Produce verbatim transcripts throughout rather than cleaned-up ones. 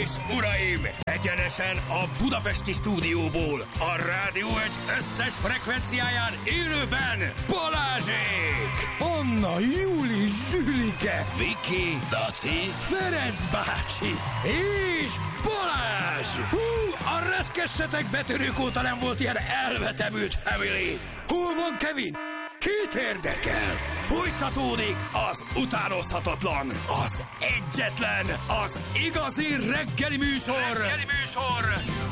és uraim, egyenesen a budapesti stúdióból, a Rádió egy összes frekvenciáján élőben Balázsék! Anna, Júli, Zsülike, Viki, Daci, Ferenc bácsi és Balázs! Hú, a reszkessetek betörők óta nem volt ilyen elvetemült family! Hol van Kevin? Kit érdekel? Folytatódik az utánozhatatlan, az egyetlen, az igazi reggeli műsor, reggeli műsor,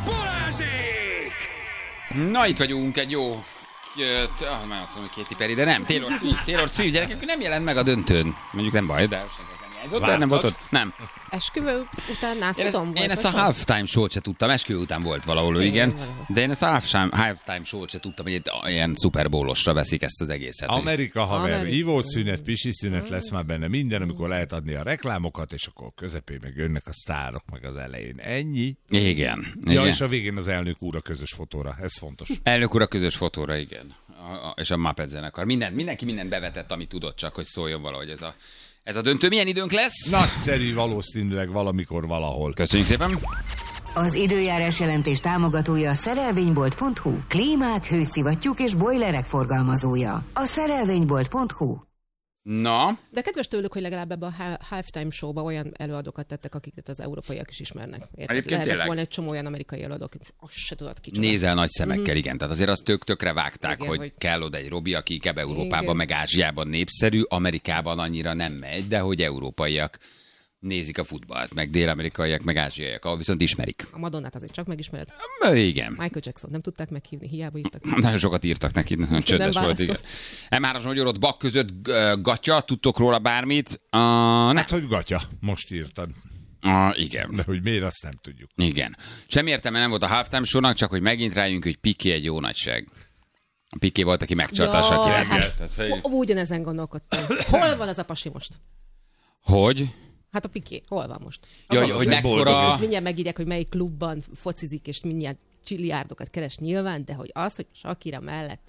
Balázsék! Na, itt vagyunk egy jó... Ah, már azt mondom, hogy Katy Perry, de nem, Taylor Swift, Taylor Swift, gyerekek, nem jelent meg a döntőn. Mondjuk nem baj, de senki nem hiányzott, nem volt ott, nem. Esküvő után nászodom volt? Én ezt a halftime show-t se tudtam, esküvő után volt valahol, igen, igen, de én ezt a halftime, halftime show-t se tudtam, hogy egy ilyen Super Bowl-osra veszik ezt az egészet. Amerika haver, Amerika. ivószünet, pisi-szünet lesz már benne minden, amikor lehet adni a reklámokat, és akkor közepén meg jönnek a sztárok, meg az elején. Ennyi. Igen. Ja, igen. és a végén az elnök úr a közös fotóra, ez fontos. Elnök úr a közös fotóra, igen. A, a, és a Muppet zenekar. Minden, mindenki mindent bevetett, amit tudott, csak hogy szóljon valahogy ez a, ez a döntő. Milyen időnk lesz? Nagyszerű, valószínűleg valamikor valahol. Köszönjük szépen. Az időjárás jelentés támogatója a szerelvénybolt pont hu. Klímák, hőszivattyúk és bojlerek forgalmazója. A szerelvénybolt pont hu. Na. De kedves tőlük, hogy legalább ebbe a halftime showba olyan előadókat tettek, akiket az európaiak is ismernek. Érted? Lehetett volna egy csomó olyan amerikai előadók, azt se tudod kicsoda. Nézel nagy szemekkel, mm-hmm. igen. Tehát azért azt tök tökre vágták, igen, hogy, hogy kell oda egy Robi, aki inkább Európában, igen. meg Ázsiában népszerű, Amerikában annyira nem megy, de hogy európaiak nézik a futballt, meg dél-amerikaiak, meg ázsiaiak, ahol viszont ismerik. A Madonnát azért csak megismered. Igen. Michael Jackson nem tudták meghívni, hiába írtak. Nagyon sokat írtak neki, nagyon csöndes volt, igen. em hármas magyarod bak között gatya, tudtok róla bármit? Uh, hát, hogy gatya, most írtad. Uh, igen. De hogy miért, azt nem tudjuk. Igen. Semmi értelme nem volt a halftime show-nak, csak hogy megint rájönk, hogy Piqué egy jó nagyság. A Piqué volt, aki megcsalta a Shakirát. Hát, hogy... ugyanezen gondolkodtam. Hol van az a pasi most? Hogy? Hát a Piqué, hol van most? Ja, hogy, hogy mekkora... Most mindjárt megírják, hogy melyik klubban focizik, és mindjárt csilliárdokat keres nyilván, de hogy az, hogy Shakira mellett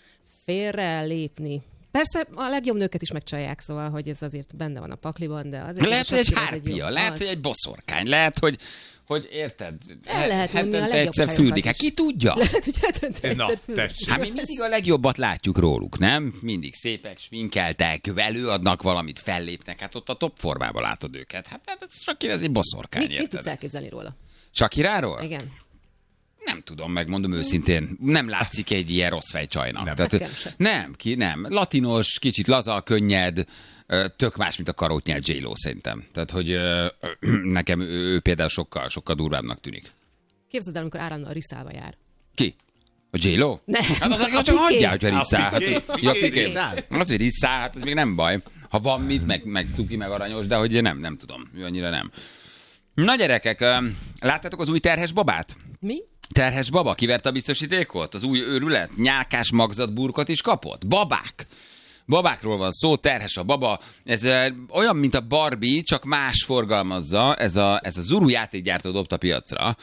félre lépni. Persze a legjobb nőket is megcsalják, szóval, hogy ez azért benne van a pakliban, de azért... Lehet, hogy egy hárpia, lehet, az... hogy egy boszorkány, lehet, hogy... Hogy érted? El lehet unni a legjobb egyszer fürdik. Hát ki tudja? Lehet, hogy hetente egyszer fürdik. Hát mi mindig a legjobbat látjuk róluk, nem? Mindig szépek, sminkeltek, előadnak valamit, fellépnek. Hát ott a top formában látod őket. Hát, hát ez csak ez egy boszorkány, mit, érted? mit tudsz elképzelni róla? Shakiráról? Igen. Nem tudom, megmondom őszintén. Nem látszik egy ilyen rossz fejcsajnak. Nem. Tehát, nem, ki, nem. Latinos, kicsit laza, könnyed, tök más, mint a karótnyelt J-Lo szerintem. Tehát, hogy ö, ö, nekem ő, ő például sokkal, sokkal durvábbnak tűnik. Képzeld el, amikor állandóan riszálva jár. Ki? A J-Lo? Nem. Hát az, az csak hagyjál, hogyha riszál. Hát, ja, Piqué. Riszál. Az, hogy riszál, hát ez még nem baj. Ha van mit, meg, meg cuki, meg aranyos, de hogy nem, nem tudom. Ő annyira nem. Na gyerekek, láttátok az új terhes babát? Mi? Terhes baba kiverte a biztosítékot? Az új őrület nyálkás magzatburkot is kapott? Babák! Babákról van szó, terhes a baba. Ez e, olyan, mint a Barbie, csak más forgalmazza. Ez a, ez a Zuru játékgyártó dobta piacra.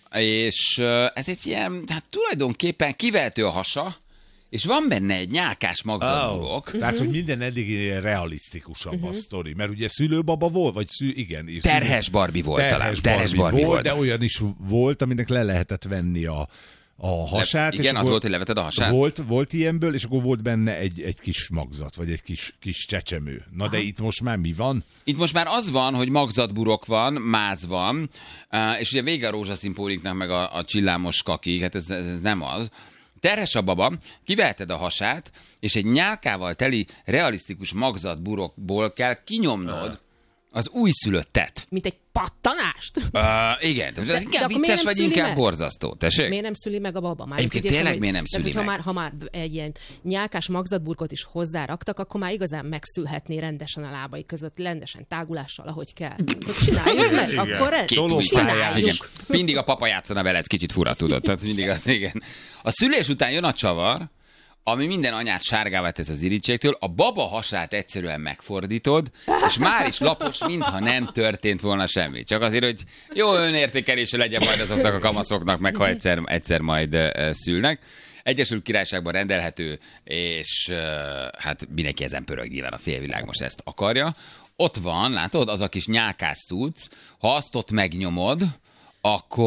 És e, ez egy ilyen, hát tulajdonképpen kivehető a hasa, és van benne egy nyálkás magzatburok. Oh, tehát, hogy minden eddig ilyen realisztikusabb uh-huh. a sztori. Mert ugye szülőbaba volt, vagy szű, igen. Terhes Barbie volt terhes talán. Barbie Terhes Barbie volt, volt. de olyan is volt, aminek le lehetett venni a a hasát. Le, igen, az volt, hogy leveted a hasát. Volt, volt ilyenből, és akkor volt benne egy, egy kis magzat, vagy egy kis, kis csecsemő. Na aha. De itt most már mi van? Itt most már az van, hogy magzatburok van, máz van, és ugye vége a rózsaszín póliknak, meg a, a csillámos kaki, hát ez, ez, ez nem az. Terhes a baba, kiveheted a hasát, és egy nyálkával teli realisztikus magzatburokból kell kinyomnod az újszülöttet. Mint egy pattanást? Uh, igen, de, de inkább vicces, vagy inkább meg? Borzasztó. Tessék? Miért nem szüli meg a baba? Már egyébként tényleg hogy, miért nem szüli tehát, meg? Ha már, ha már egy ilyen nyálkás magzatburkot is hozzáraktak, akkor már igazán megszülhetné rendesen a lábai között, rendesen tágulással, ahogy kell. Akkor csináljuk meg, akkor ezt csináljuk. Mindig a papa játszana vele, ez kicsit fura, tudod. Tehát mindig az, igen. A szülés után jön a csavar, ami minden anyát sárgává tesz az irítségtől, a baba hasát egyszerűen megfordítod, és már is lapos, mintha nem történt volna semmi. Csak azért, hogy jó önértékelése legyen majd azoknak a kamaszoknak, meg ha egyszer, egyszer majd uh, szülnek. Egyesült Királyságban rendelhető, és uh, hát mindenki ezen pörög, nyilván a félvilág most ezt akarja. ott van, látod, az a kis nyálkász cucc, ha azt ott megnyomod, akkor